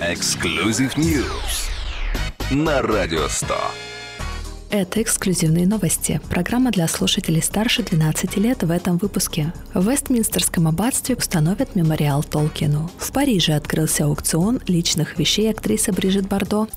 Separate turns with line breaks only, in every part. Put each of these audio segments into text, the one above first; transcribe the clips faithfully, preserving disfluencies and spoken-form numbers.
Exclusive News на Радио сто.
Это эксклюзивные новости. Программа для слушателей старше двенадцати лет в этом выпуске. В Вестминстерском аббатстве установят мемориал Толкину. В Париже открылся аукцион личных вещей актрисы Брижит Бардо.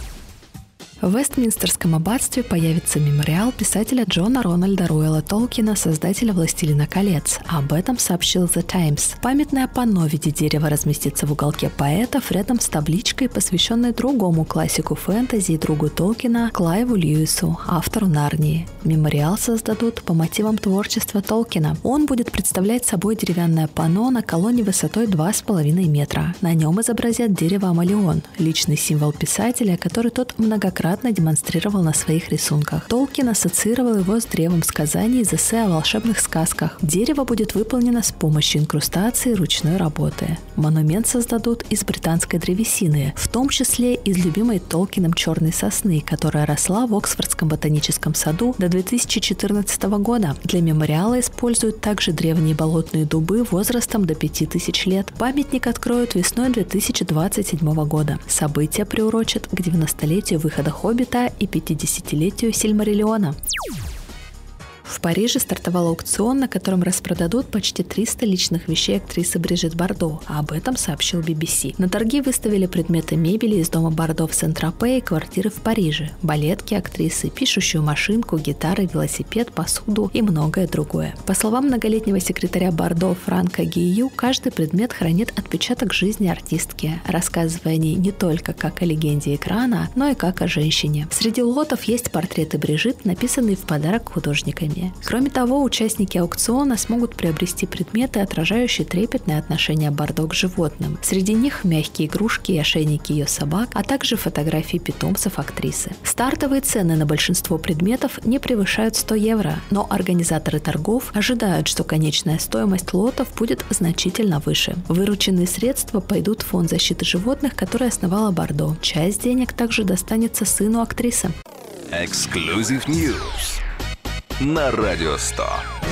В Вестминстерском аббатстве появится мемориал писателя Джона Рональда Руэлла Толкина, создателя «Властелина колец». Об этом сообщил The Times. Памятное панно в виде дерева разместится в уголке поэтов рядом с табличкой, посвященной другому классику фэнтези и другу Толкина Клайву Льюису, автору «Нарнии». Мемориал создадут по мотивам творчества Толкина. Он будет представлять собой деревянное панно на колонне высотой два с половиной метра. На нем изобразят дерево Амалион, личный символ писателя, который тот многократно демонстрировал на своих рисунках. Толкин ассоциировал его с древом сказаний из эссе о волшебных сказках. Дерево будет выполнено с помощью инкрустации ручной работы. Монумент создадут из британской древесины, в том числе из любимой Толкиным черной сосны, которая росла в Оксфордском ботаническом саду до две тысячи четырнадцатого года. Для мемориала используют также древние болотные дубы возрастом до пяти тысяч лет. Памятник откроют весной две тысячи двадцать седьмого года. События приурочат к девяностолетию выхода «Хоббита» и пятидесятилетию «Сильмариллиона». В Париже стартовал аукцион, на котором распродадут почти триста личных вещей актрисы Брижит Бардо, а об этом сообщил би би си. На торги выставили предметы мебели из дома Бардо в Сен-Тропе и квартиры в Париже, балетки актрисы, пишущую машинку, гитары, велосипед, посуду и многое другое. По словам многолетнего секретаря Бардо Франка Гию, каждый предмет хранит отпечаток жизни артистки, рассказывая о ней не только как о легенде экрана, но и как о женщине. Среди лотов есть портреты Брижит, написанные в подарок художниками. Кроме того, участники аукциона смогут приобрести предметы, отражающие трепетное отношение Бардо к животным. Среди них мягкие игрушки и ошейники ее собак, а также фотографии питомцев актрисы. Стартовые цены на большинство предметов не превышают сто евро, но организаторы торгов ожидают, что конечная стоимость лотов будет значительно выше. Вырученные средства пойдут в фонд защиты животных, который основала Бардо. Часть денег также достанется сыну актрисы.
Exclusive News на Радио сто.